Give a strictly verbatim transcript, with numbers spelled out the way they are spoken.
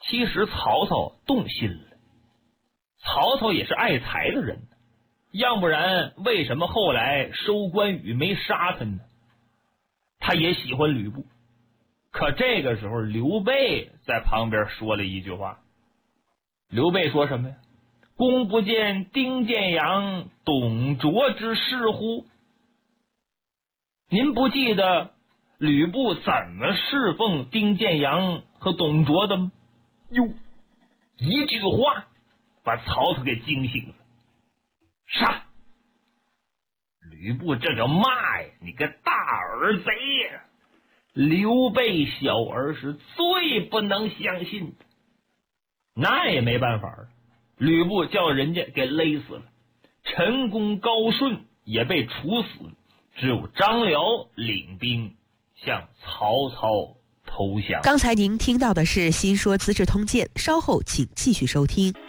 其实曹操动心了。曹操也是爱才的人，要不然为什么后来收关羽没杀他呢？他也喜欢吕布。可这个时候刘备在旁边说了一句话。刘备说什么呀？公不见丁建阳、董卓之事乎？您不记得吕布怎么侍奉丁建阳和董卓的吗？哟，一句话把曹操给惊醒了。杀！吕布这就骂呀，你个大耳贼呀！刘备小儿是最不能相信的。那也没办法了，吕布叫人家给勒死了，陈宫、高顺也被处死了，只有张辽领兵向曹操投降。 刚才您听到的是《新说资治通鉴》，稍后请继续收听。